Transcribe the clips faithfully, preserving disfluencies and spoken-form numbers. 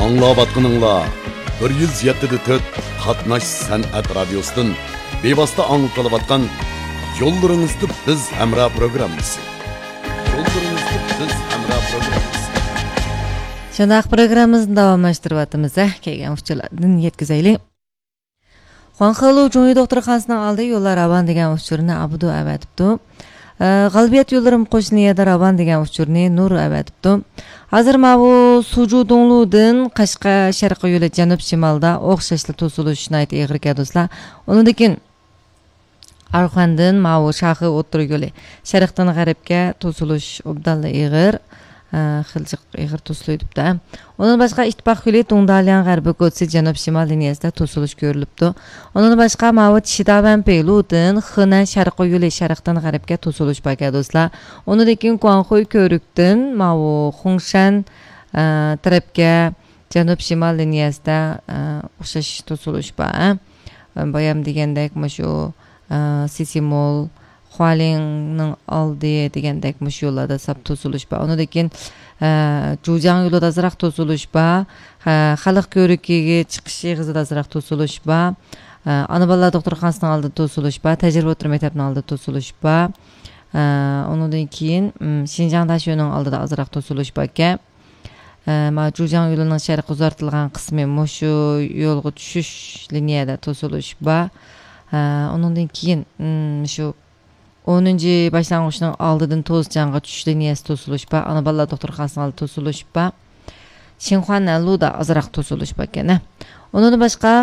Аңлап bir yüz yedi dört Qatnash San'at Radiosu'dan bevosita anglitılib atkan Yollarınızda Biz Hamra programmasi. Yollarınızda Biz Hamra programmasi. Şandaq programmamizni davomlashtirib atamiz. Kelgan uchurlardan yetkazaylik. Xonxalu Jo'y doktorxonasining oldi yo'llar avan degan uchurni Abdu avatibdi. G'albiyat yo'llarim qo'shniyada avan degan uchurni Nur avatibdi. Hozir bu Sujudongludan Qashqa sharqqa yo'li janub shimolda o'xshashli to'silishni aytib eg'irga do'stlar. Undan Arxandan bu Shahi o'ttir yo'li sharqdan g'arbga to'silish obdalla eg'ir xiljiq eg'ir to'silaydi. Ondan boshqa ittifoq yo'li Tungdalian g'arbi ko'tsi janub shimol liniyasida to'silish ko'rilibdi. Ondan boshqa Mavut Shidavan Peyludan Xina sharqqa yo'li sharqdan g'arbga to'silish bo'lgan do'stlar. Undan keyin Guangxuy ko'rikdan Mavu Xongshan tarafga janub shimol liniyasida o'xshash to'silish bor. Bayam degandek shu Sisimol Hualingning oldi degandek mush yo'llarda sap to'silish bor. Undan keyin Jujang yo'lida azroq to'silish bor. Xalq ko'rikiga chiqish yig'izida azroq to'silish bor. Ana bolalar doktorxonasining oldida to'silish bor. Tajriba o'tir maktabining oldida to'silish bor. Undan keyin Xinjiang dashoning oldida azroq to'silish bor ekan. Ma Jujang yo'lining sharq uzartilgan qismi mushu yo'lga tushish liniyada to'silish bor. Undan keyin shu o'ninchi boshlang'ichning oldidan To'sjanga tushish liniyasi to'silish bor. Ana bolalar doktorxonasining oldida to'silish bor. Xinhuanluda azroq to'silish bor ekan. Undan boshqa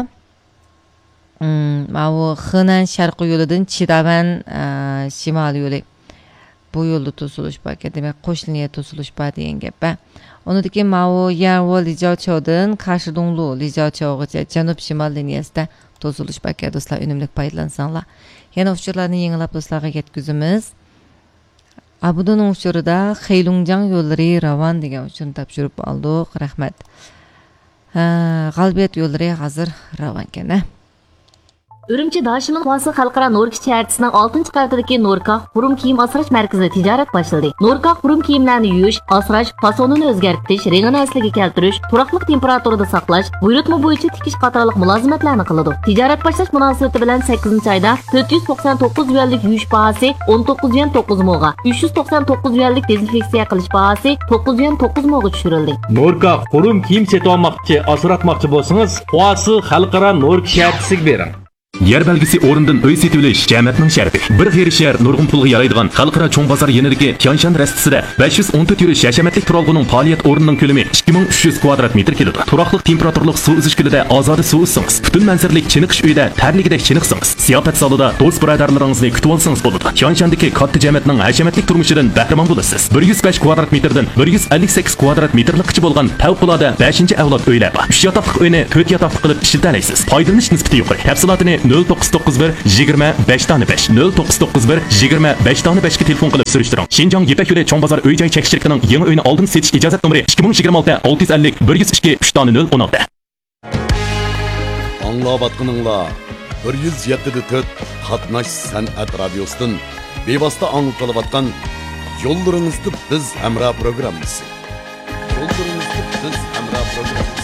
bu Henan sharq yo'lidan Chidavan shimol yo'li bu yo'lda to'silish bor ekan. Demak, qo'shniga to'silish bor degan gap. Undan keyin Mao Yanwo Lijiaochoudan Qashidonglu Lijiaochougacha janub shimol liniyasida to'silish bor ekan. Do'stlar, unumli foydalansanglar. Yana uchurlarni yengilab do'stlarga yetkazamiz. Abuduning uchurida Xeylungjang yo'llari ravan degan uchun topshirib oldik. Rahmat. G'albiyat yo'llari hozir ravan ekan. Ürümçi Daşımın Huası Xalqara Norka şəhərçisinin altıncı qavatidagi Norka Xurum kiyim asrash markazida tijorat boshladi. Norka Xurum kiyimlarni yuvish, asrash, fasonini o'zgartirish, rangini asliga keltirish, turaqliq temperaturada saqlash, buyurtma bo'yicha tikish qatorliq mulozimatlarni qiladi. Tijorat boshlash munosabati bilan sakkizinchi oyda to'rt yuz to'qson to'qqiz yuanlik yuvish bahasi o'n to'qqiz yuan to'qqiz mo'ga, uch yuz to'qson to'qqiz yuanlik dezinfeksiya qilish bahasi to'qqiz yuan to'qqiz mo'ga tushirildi. Norka Xurum kiyim sotib olmoqchi, asratmoqchi bo'lsangiz, Huası Xalqara Norka şəhərçisiga bering. Yer belgisi o'rindan uy setilish jamiyatning sharafi. Bir xeyri shahar nurg'un pulga yaraydigan xalqaro cho'ng bozor yenidagi Tianshan rastisida besh yuz o'n to'rt yurish hashamatlik turalg'uning faoliyat o'rnining ko'lami ikki ming uch yuz kvadrat metr keladi. Turaqliq temperaturli suv uzish kulida ozoda suv uzsangiz, butun manzaralik chiniqish uyida tarligidek chiniqsangiz, ziyofat zalida do'st birodarlaringizni kutib olsangiz bo'ladi. Tianshandagi katta jamiyatning hashamatlik turmushidan bahramon bo'lasiz. bir yuz besh kvadrat metrdan bir yuz ellik sakkiz kvadrat metrlikcha bo'lgan favqulodda beshinchi avlod uylar bor. uch yotoqli uyni to'rt yotoqli qilib ishlatalaysiz. Foydalanish nisbati yuqori. Tafsilotini nol to'qqiz to'qqiz bir yigirma besh besh nol to'qqiz to'qqiz bir yigirma besh besh ga telefon qilib surishtiring. Xinjiang Yepak yo'li cho'ng bozor uy joy chekishligining yangi uyini oldin setish ijozat nomeri ikki ming yigirma olti olti yuz ellik bir yuz ikki uch nol o'n olti. Anglab atqınыңlar bir yüz yedi dört Qatnash San'at Radiosu'dan bevosita anglitılib atkan Yollarınızda Biz Hamra programmasi. Yollarınızda Biz Hamra programmasi.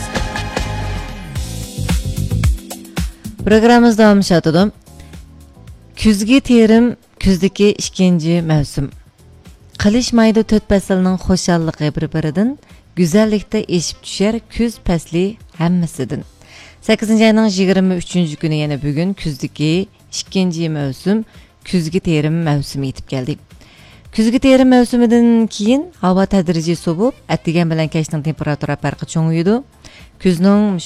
Programımız devam etdi. Kuzgi terim kuzdagi ikkinchi mavsum. Qilishmaydi to'rt faslning xo'shalligi bir-biridan, go'zallikda eshib tushar kuz fasli hammasidan. sakkizinchi oyning yigirma uchinchi kuni yana bugun kuzdagi ikkinchi mavsum, kuzgi terim mavsumi yetib keldik. Kuzgi terim mavsumidan keyin havo tadrijiy sovib, atdigan bilan kechning temperatura farqi cho'ngiydi. Kuzning